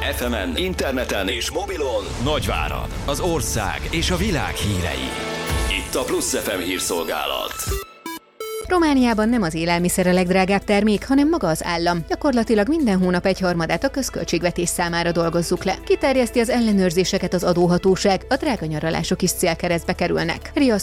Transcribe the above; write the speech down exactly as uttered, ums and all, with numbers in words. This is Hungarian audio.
ef emen, interneten és mobilon Nagyvárad, az ország és a világ hírei. Itt a Plusz ef em hírszolgálat. Romániában nem az élelmiszer a legdrágább termék, hanem maga az állam. Gyakorlatilag minden hónap egyharmadát a közköltségvetés számára dolgozzuk le. Kiterjeszti az ellenőrzéseket az adóhatóság, a drága nyaralások is célkeresztbe kerülnek.